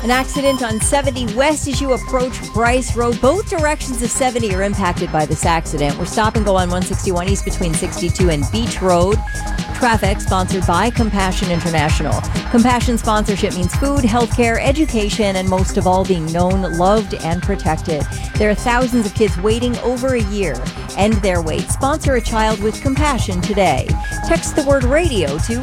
An accident on 70 West as you approach Bryce Road. Both directions of 70 are impacted by this accident. We're stop and go on 161 East between 62 and Beach Road. Traffic sponsored by Compassion International. Compassion sponsorship means food, healthcare, education, and most of all, being known, loved, and protected. There are thousands of kids waiting over a year. End their wait. Sponsor a child with compassion today. Text the word radio to